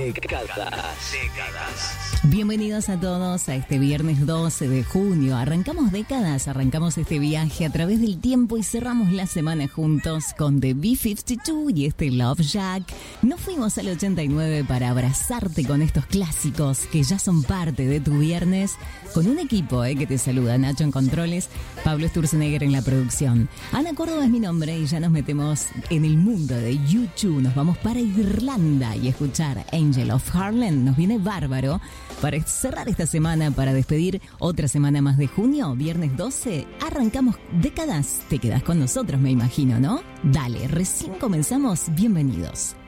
Décadas. Bienvenidos a todos a este viernes 12 de junio. Arrancamos décadas, arrancamos este viaje a través del tiempo y cerramos la semana juntos con The B-52 y este Love Shack. Nos fuimos al 89 para abrazarte con estos clásicos que ya son parte de tu viernes, con un equipo que te saluda: Nacho en controles, Pablo Sturzenegger en la producción. Ana Córdoba es mi nombre y ya nos metemos en el mundo de YouTube. Nos vamos para Irlanda y escuchar Angel of Harlem nos viene bárbaro para cerrar esta semana, para despedir otra semana más de junio. Viernes 12, arrancamos décadas. Te quedas con nosotros, me imagino, ¿no? Dale, recién comenzamos, bienvenidos.